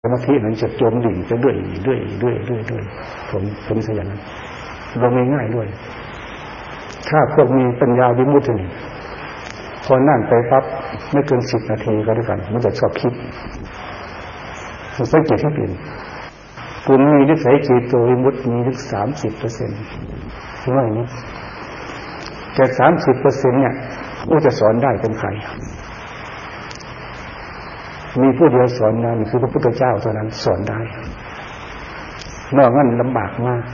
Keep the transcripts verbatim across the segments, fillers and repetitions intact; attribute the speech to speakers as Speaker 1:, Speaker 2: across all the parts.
Speaker 1: สมาธินั้นจะจมดิ่งจะเรื่อยเรื่อยเรื่อยเรื่อยเรื่อยผมผมเสียอย่างนั้นลงง่ายๆด้วยถ้าพวกมีปัญญาวิมุตติพอนั่งไปปั๊บไม่เกินสิบนาทีก็ได้กันมันจะชอบคิดสังเกตให้เปลี่ยนคุณมีนิสัยจิตตัววิมุตติมีถึงสามสิบเปอร์เซ็นต์ใช่ไหมนี่แต่สามสิบเปอร์เซ็นต์เนี่ยผู้จะสอนได้เป็นใครมีผู้เดียวสอนนั้นคือพระพุทธเจ้าเท่านั้นสอนได้นอกนั้นลำบากมาก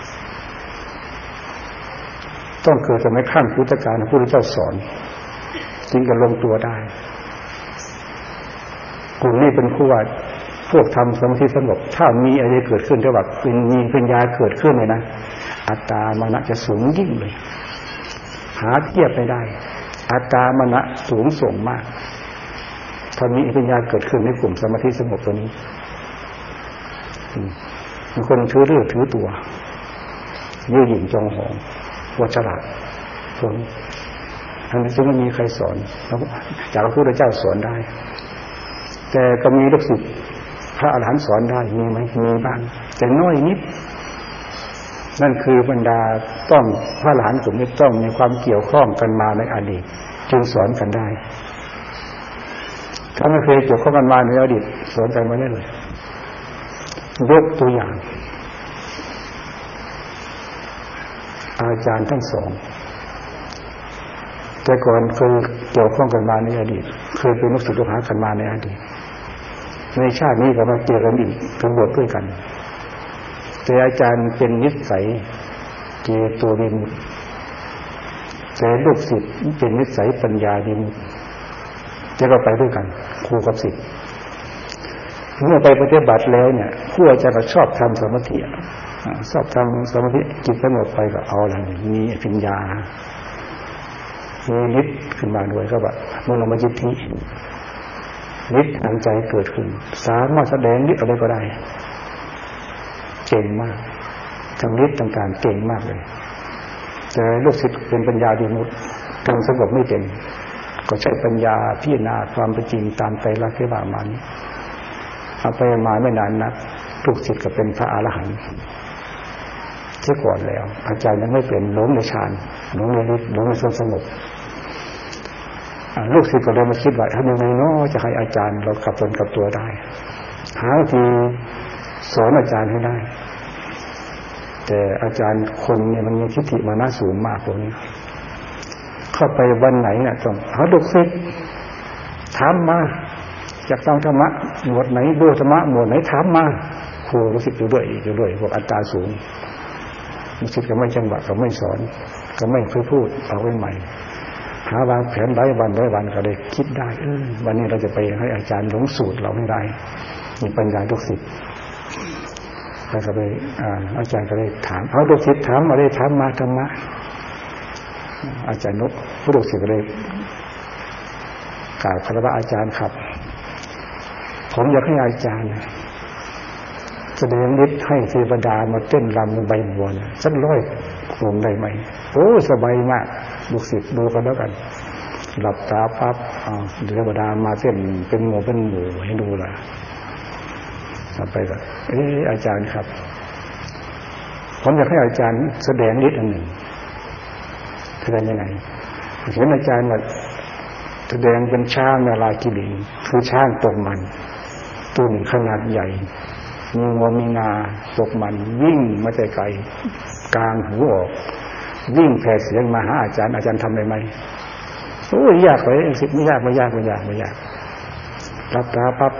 Speaker 1: ต้องเกิดสมัยขั้นพุทธกาลพระพุทธเจ้าสอนจึงจะลงตัวได้กลุ่มนี้เป็นผู้ว่าพวกทำสมาธิสงบถ้ามีอะไรเกิดขึ้นที่ว่าเป็นมีปัญญาเกิดขึ้นเลยนะอัตตามนะจะสูงยิ่งเลยหาเทียบไม่ได้อัตตามนะสูงส่งมากถ้ามีปัญญาเกิดขึ้นในกลุ่มสมาธิสงบตัวนี้บางคนถือเรื่องถือตัวยืดหยิ่งจองหองวัชระส่วนอันนี้ซึ่งไม่มีใครสอนจากพระพุทธเจ้าสอนได้แต่ก็มีลูกศิษย์พระอรหันต์สอนได้มีไหมมีบ้างแต่น้อยนิดนั่นคือบรรดาต้องพระอรหันต์กลุ่มนี้ต้องมีความเกี่ยวข้องกันมาในอดีตจึงสอนกันได้ถ้าไม่เคยเกี่ยวข้องกันมาในอดีตสอนกันไม่ได้เลยยกตัวอย่างอาจารย์ทั้งสองแต่ก่อนเคยเกี่ยวข้องกันมาในอดีตเคยเป็นลูกศิษย์ลูกหากันมาในอดีตในชาตินี้ก็มาเจอกันอีกกันบวชด้วยกันแต่อาจารย์เป็นนิสัยเจโตวิมุตติแต่ลูกศิษย์เป็นนิสัยปัญญาวิมุตติจะก็ไปด้วยกันครูกับศิษย์เมื่อไปปฏิบัติแล้วเนี่ยผู้อาจารย์ก็ชอบทำสมาธิชอบทำสมาธิจิตสงบไปก็เอาอะไรมีปัญญามีฤทธิ์ขึ้นมาด้วยก็แบบเมื่อเรามาจิตที่ฤทธิ์ทางใจเกิดขึ้นสามารถแสดงฤทธิ์อะไรก็ได้เก่งมากทางฤทธิ์ต่างๆเก่งมากเลยแต่ลูกศิษย์เป็นปัญญาวิมุตติทางสงบไม่เป็นก็ใช้ปัญญาพิจารณาความเป็นจริงตามใจรักที่ว่ามันเอาไปมาไม่นานนักลูกศิษย์ก็เป็นพระอรหันต์เสียก่อนแล้วอาจารย์ยังไม่เป็นหลงในฌานหลงในฤทธิ์หลงในความสงบลูกศิษย์ก็เลยมาคิดว่าทำยังไงเนาะจะให้อาจารย์เรากลับตนกลับตัวได้หาวิธีสอนอาจารย์ให้ได้แต่อาจารย์คนเนี่ยมันมีทิฏฐิมานะสูงมากตรงนี้เข้าไปวันไหนเนี่ยต้องหาลูกศิษย์ถามมาอยากต้องธรรมะหมวดไหนดูธรรมะหมวดไหนถามมาครูลูกศิษย์อยู่ด้วยอยู่ด้วยพวกอัตตาสูงลูกศิษย์ก็ไม่จังหวะก็ไม่สอนก็ไม่ค่อยพูดเอาไว้ใหม่หาวางแผนไว้วันไว้วันก็เลยคิดได้เออวันนี้เราจะไปให้อาจารย์หลงสูตรเราให้ได้มีปัญญาลูกศิษย์แล้วก็ไปอาจารย์ก็เลยถามเอาลูกศิษย์ถามอะไรถามมาธรรมะอาจารย์นกผู้ลูกศิษย์ก็เลยกล่าวคารวะอาจารย์ครับผมอยากให้อาจารย์แสดงฤทธิ์ให้เทวดามาเต้นรำบนใบบัวสักร้อยลงได้ไหมโอ้สบายมากลูกศิษย์ดูกันแล้วกันหลับตาปั๊บเทวดามาเต้นเป็นหมู่เป็นหมู่ให้ดูล่ะต่อไปก็เอออาจารย์ครับผมอยากให้อาจารย์แสดงฤทธิ์อันหนึ่งแสดงยังไงเห็นอาจารย์แบบแสดงเป็นช้างนาลากิลิงคือช้างตกมันตัวหนึ่งขนาดใหญ่มีงวงมีงาตกมันวิ่งมาแต่ไกลกลางหูออกวิ่งแผ่เสียงมาหาอาจารย์อาจารย์ทำได้ไหมโอ้ยยากเลยสิไม่ยากไม่ยากไม่ยากไม่ยากรับตาปั๊บ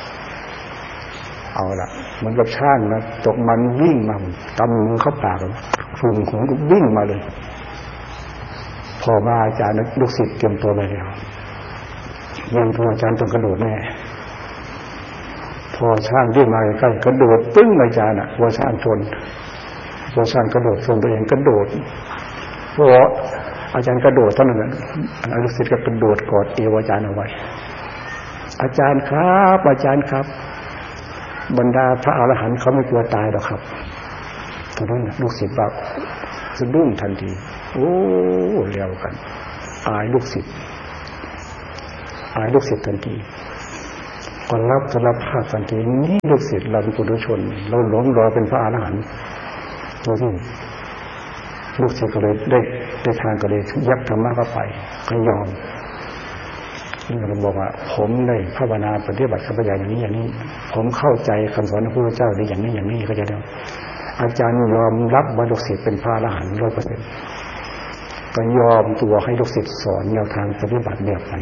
Speaker 1: เอาละเหมือนกับช้างนะตกมันวิ่งมากำมือเข้าปากฝุ่นของวิ่งมาเลยพอมาอาจารย์ลูกศิษย์เตรียมตัวไปแล้วยังพออาจารย์ต้องกระโดดแน่พอช้างวิ่งมาใกล้กระโดดตึ้งอาจารย์อ่ะพอช้างชนพอช้างกระโดดชนตัวเองกระโดดพออาจารย์กระโดดเท่านั้นลูกศิษย์ก็กระโดดกอดเอวอาจารย์เอาไว้อาจารย์ครับอาจารย์ครับบรรดาพระอรหันต์เขาไม่กลัวตายหรอกครับตอนนั้นลูกศิษย์แบบสะดุ้งทันทีโอ้เร็วกันอายลูกศิษย์อายลูกศิษย์ทันทีก็รับสารภาพทันทีนี่ลูกศิษย์เราเป็นปุถุชนเราหลงรอเป็นพระอรหันต์ดูที่ลูกศิษย์ก็เลยได้ได้ทางก็เลยยับธรรมะเข้าไปก็ยอมนี่เราบอกว่าผมได้ภาวนาปฏิบัติสัมปชัญญะอย่างนี้อย่างนี้ผมเข้าใจคำสอนของพระพุทธเจ้าได้อย่างนี้อย่างนี้ก็จะได้อาจารย์ยอมรับว่าลูกศิษย์เป็นพระอรหันต์ร้อยเปอร์เซ็นต์ก็ยอมตัวให้ลูกศิษย์สอนแนวทางปฏิบัติแบบไหน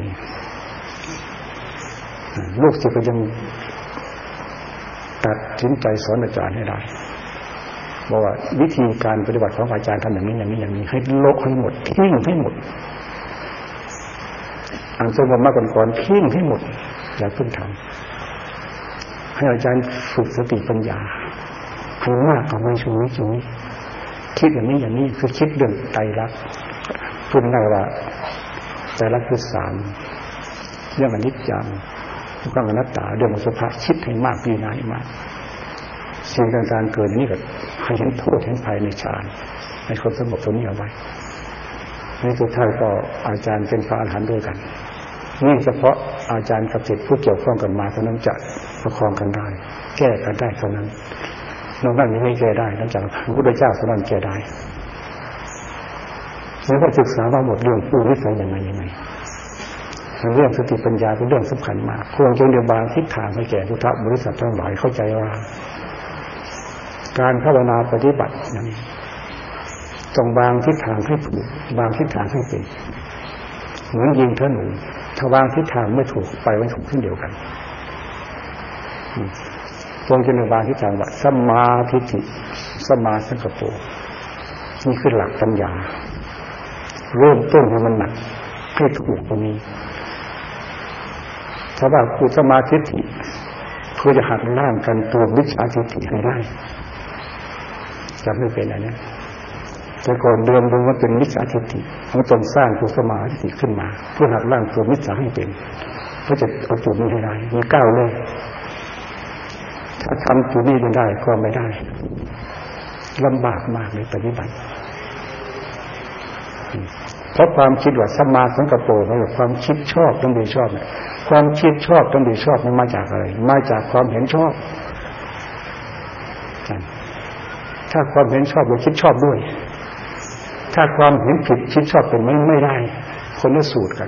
Speaker 1: ลูกศิษย์ก็ยังตัดสินใจสอนอาจารย์ให้ได้บอกว่าวิธีการปฏิบัติของอาจารย์ทำอย่างนี้อย่างนี้อย่างนี้ให้ลบให้หมดทิ้งให้หมดอันสมมติมาก่อนๆทิ้งให้หมดอย่าเพิ่งทำให้อาจารย์ฝึกสติปัญญาให้มากกว่าไม่ช่วยช่วยคิดอย่างนี้อย่างนี้คือคิดเรื่องไตรลักษณ์พูดง่ายว่าไตรลักษณ์คือสามเรื่องอนิจจังเรื่องอนัตตาเรื่องอสุภะคิดให้มากพิจารณาให้มากสิ่งต่างๆเกิดนี้ก็ให้เห็นโทษเห็นภัยในฌานให้คนสงบตรงนี้เอาไว้ในสุดท้ายก็อาจารย์เป็นพระอรหันต์ด้วยกันนี่เฉพาะอาจารย์กับศิษย์ผู้เกี่ยวข้องกันมาเท่านั้นจะประคองกันได้แก้กันได้เท่านั้นนอกนั้นไม่แก้ได้นอกจากพระพุทธเจ้าเท่านั้นแก้ได้แล้วก็ศึกษาว่าหมดเรื่องผู้วิสัยยังไงยังไงเรื่องสติปัญญาเป็นเรื่องสำคัญมากควรจะเรียนบางทิศทางให้แก่พุทธบริษัททั้งหลายเข้าใจว่าการภาวนาปฏิบัตินั้นต้องวางทิศทางให้ถูกวางทิศทางให้เป็นเหมือนยิงธนูถ้าวางทิศทางไม่ถูกไปไม่ถูกขึ้นเดียวกันตรงจะวางทิศทางว่าสัมมาทิฏฐิสัมมาสังกัปโปนี่คือหลักปัญญาเริ่มต้นให้มันหนักให้ถูกตรงนี้ถ้าว่าคือสัมมาทิฏฐิเพื่อจะหักล้างกันตัวมิจฉาทิฏฐิให้ได้จำไม่เป็นอันนี้แต่ก่อนเดิมดูว่าเป็นมิจฉาทิฏฐิมันต้องสร้างตัวสมาธิขึ้นมาเพื่อหักล้างตัวมิจฉาให้เป็นเพื่อจะเอาจุดนี้ให้ได้มีก้าวเลยถ้าทำจุดนี้ไม่ได้ก็ไม่ได้ลำบากมากเลยปฏิบัติเพราะความคิดว่าสัมมาสังกัปโปหมายถึงความคิดชอบต้องดีชอบเนี่ยความคิดชอบต้องดีชอบมันมาจากอะไรมาจากความเห็นชอบถ้าความเห็นชอบเราคิดชอบด้วยถ้าความเห็นผิดคิดชอบเป็นไม่ไม่ได้คนละสูตรกัน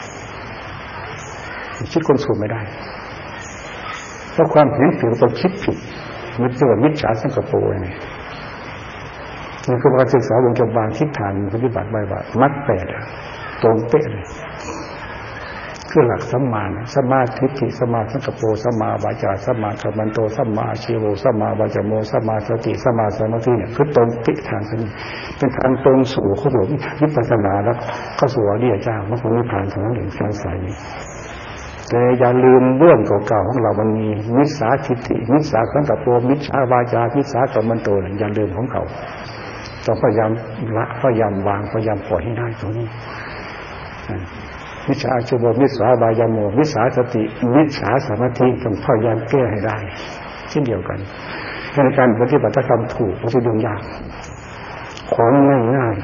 Speaker 1: คิดคนสูตรไม่ได้เพราะความเห็นผิดเราคิดผิดมันเรียกว่ามิจฉาสังกัปโปไงนี่คือการศึกษาวงจรวางทิศทางปฏิบัติไว้ว่ามรรคแปดตรงเป๊ะเลยคือหลักสัมมาสัมมาทิฏฐิสัมมาสังกัปโปสัมมาวาจาสัมมากัมมันโตสัมมาอาชีโวสัมมาวาจาโมสัมมาสติสัมมาสมาธิเนี่ยคือตรงทิศทางนี้เป็นทางตรงสู่ข้อมูลวิปัสสนาแล้วเข้าสู่อริยเจ้ามรรคผลนิพพานของเราเองทางสายนี้แต่อย่าลืมเรื่องเก่าๆของเรามันมีมิจฉาทิฏฐิมิจฉาสังกัปโปมิจฉาวาจามิจฉากัมมันโตอย่าลืมของเขาต้องพยายามละพยายามวางพยายามปล่อยให้ได้ตรงนี้มิจฉาอาชีวะมิจฉาบายาโมมิจฉาสติมิจฉาสมาธิต้องพยายามแก้ให้ได้เช่นเดียวกันในการปฏิบัติธรรมถูกไม่ใช่เรื่องยากของง่าย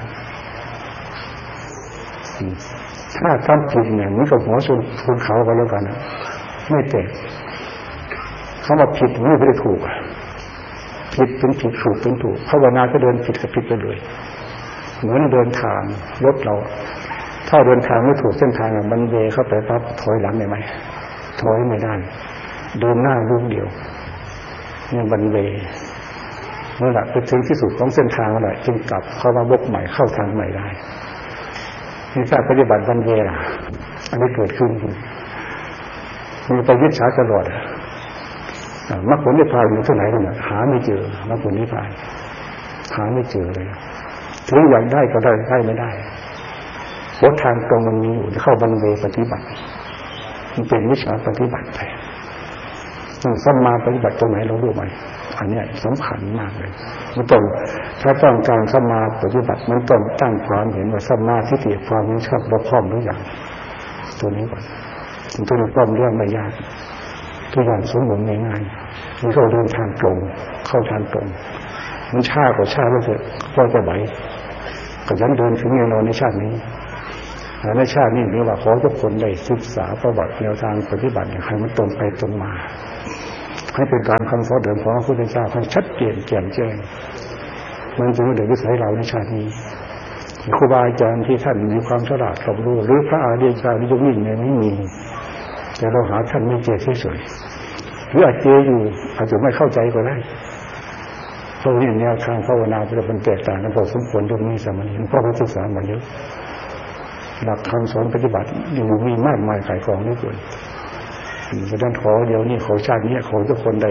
Speaker 1: ๆถ้าทำผิดเนี่ยมันก็หัวชนชนเขาไปแล้วกันไม่แตกเขามาผิดไม่ได้ถูกผิดเป็นผิดถูกเป็นถูกภาวนาก็เดินผิดกับผิดไปเลยเหมือนเดินทางรถเราถ้าเดินทางไม่ถูกเส้นทางมันเวเข้าไปปั๊บถอยหลังได้ไหมถอยไม่ได้เดินหน้าลูกเดียวเนี่ยมันเวเมื่อไหร่ไปถึงที่สุดของเส้นทางเมื่อไหร่จึงกลับเข้ามาวกใหม่เข้าทางใหม่ได้นี่การปฏิบัติวันเวล่ะอันนี้เกิดขึ้นมีไปวิชาตลอดมรรคผลนิพพานอยู่ที่ไหนกันเนี่ยหาไม่เจอมรรคผลนิพพานหาไม่เจอเลยถึงอยากได้ก็ได้ได้ไม่ได้เพราะทางตรงมันมีอยู่เข้าบันเวปฏิบัติมันเป็นวิชาปฏิบัติไปสัมมาปฏิบัติตรงไหนเรารู้ไหมอันนี้สำคัญมากเลยมันต้องถ้าต้องการสัมมาปฏิบัติมันต้องตั้งความเห็นว่าสัมมาทิฏฐิความรู้ชอบเราพร้อมทุกอย่างตัวนี้ก่อนถึงตัวนี้พร้อมเรื่องไม่ยากทุกอย่างสมบูรณ์ง่ายๆมันก็เดินทางตรงเข้าทางตรงมันช้ากว่าช้าแล้วเถอะก็จะไหวก็ยันเดินถึงแน่นอนในชาตินี้ในชาตินี้หรือว่าขอทุกคนได้ศึกษาประวัติแนวทางปฏิบัติให้มันตรงไปตรงมาให้เป็นการคำสอนเดิมของพระพุทธเจ้าให้ชัดเจนแจ่มแจ้งมันจะไม่เดือดวิสัยเราในชาตินี้ครูบาอาจารย์ที่ท่านมีความฉลาดรอบรู้หรือพระอริยเจ้าที่ยกยิ่งเนี่ยไม่มีแต่เราหาท่านไม่เจอเฉยๆหรืออาจเจออยู่อาจจะไม่เข้าใจก็ได้เพราะนี่แนวทางภาวนาจะเป็นแตกต่างกันพอสมควรตรงนี้สามนี้เพราะเราศึกษามาเยอะหลักคำสอนปฏิบัติยังมีมากมายขายของเหลือเกินเพราะฉะนั้นขอเดี๋ยวนี้ขอชาตินี้ขอทุกคนได้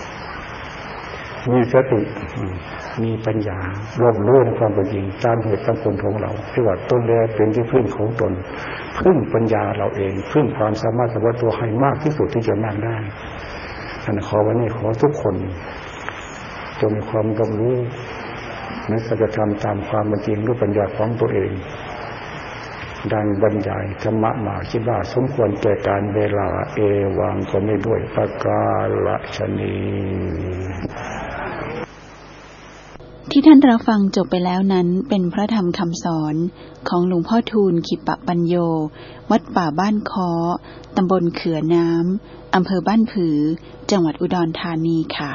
Speaker 1: มีสติมีปัญญารอบรู้ในความเป็นจริงตามเหตุตามผลของเราที่ว่าต้นแรกเป็นที่พึ่งของตนพึ่งปัญญาเราเองพึ่งความสามารถของตัวให้มากที่สุดที่จะมากได้ท่านขอวันนี้ขอทุกคนจงมีความรอบรู้ในสัจธรรมตามความเป็นจริงด้วยปัญญาของตัวเองดังบรรยายธรรมะมาคิดว่าสมควรแก่การเวลาเอวังก็ไม่ด้วยประกาศนี
Speaker 2: ที่ท่านรับฟังจบไปแล้วนั้นเป็นพระธรรมคำสอนของหลวงพ่อทูลขิปปัญโยวัดป่าบ้านค้อตำบลเขือน้ำอำเภอบ้านผือจังหวัดอุดรธานีค่ะ